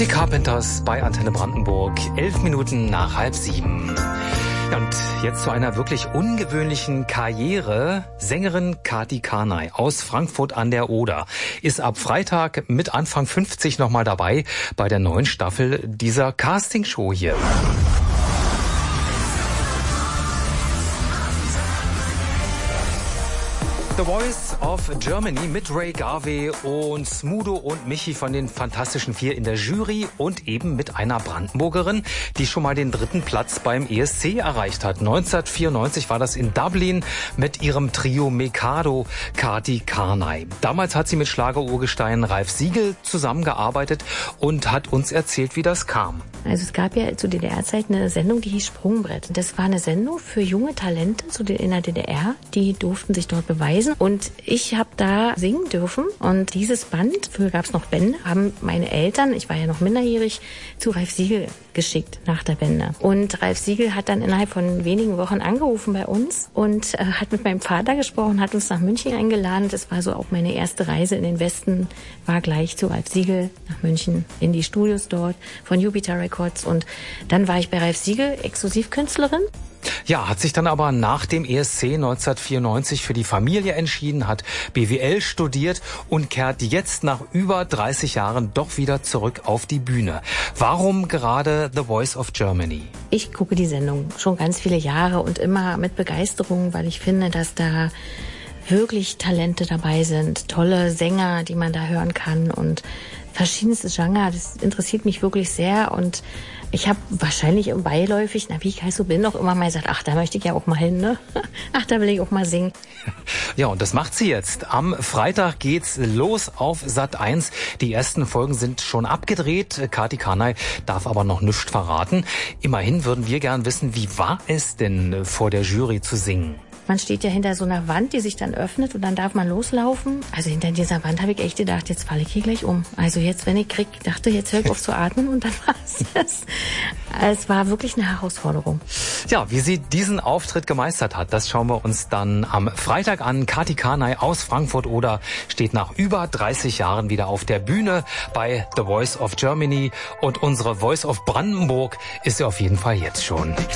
Die Carpenters bei Antenne Brandenburg, 11 Minuten nach 6:30. Ja, und jetzt zu einer wirklich ungewöhnlichen Karriere. Sängerin Kati Karnay aus Frankfurt an der Oder ist ab Freitag mit Anfang 50 nochmal dabei bei der neuen Staffel dieser Castingshow hier. The Voice of Germany mit Ray Garvey und Smudo und Michi von den Fantastischen Vier in der Jury und eben mit einer Brandenburgerin, die schon mal den 3. Platz beim ESC erreicht hat. 1994 war das in Dublin mit ihrem Trio Mikado, Kati Karnay. Damals hat sie mit Schlagerurgestein Ralf Siegel zusammengearbeitet und hat uns erzählt, wie das kam. Also es gab ja zu DDR-Zeiten eine Sendung, die hieß Sprungbrett. Das war eine Sendung für junge Talente in der DDR. Die durften sich dort beweisen. Und ich habe da singen dürfen. Und dieses Band, früher gab es noch Bände, haben meine Eltern, ich war ja noch minderjährig, zu Ralf Siegel geschickt nach der Wende. Und Ralf Siegel hat dann innerhalb von wenigen Wochen angerufen bei uns und hat mit meinem Vater gesprochen, hat uns nach München eingeladen. Das war so auch meine erste Reise in den Westen, war gleich zu Ralf Siegel nach München in die Studios dort von Jupiter Records. Und dann war ich bei Ralf Siegel Exklusivkünstlerin. Ja, hat sich dann aber nach dem ESC 1994 für die Familie entschieden, hat BWL studiert und kehrt jetzt nach über 30 Jahren doch wieder zurück auf die Bühne. Warum gerade The Voice of Germany? Ich gucke die Sendung schon ganz viele Jahre und immer mit Begeisterung, weil ich finde, dass da wirklich Talente dabei sind, tolle Sänger, die man da hören kann und verschiedenste Genre. Das interessiert mich wirklich sehr und ich habe wahrscheinlich beiläufig, wie ich halt so bin, auch immer mal gesagt, ach, da möchte ich ja auch mal hin, ne? Ach, da will ich auch mal singen. Ja, und das macht sie jetzt. Am Freitag geht's los auf Sat.1. Die ersten Folgen sind schon abgedreht. Kati Karnay darf aber noch nichts verraten. Immerhin würden wir gern wissen, wie war es denn vor der Jury zu singen? Man steht ja hinter so einer Wand, die sich dann öffnet und dann darf man loslaufen. Also hinter dieser Wand habe ich echt gedacht, jetzt falle ich hier gleich um. Also jetzt, wenn ich dachte, jetzt höre ich auf zu atmen und dann war es das. Es war wirklich eine Herausforderung. Ja, wie sie diesen Auftritt gemeistert hat, das schauen wir uns dann am Freitag an. Kati Karnay aus Frankfurt oder steht nach über 30 Jahren wieder auf der Bühne bei The Voice of Germany und unsere Voice of Brandenburg ist sie auf jeden Fall jetzt schon.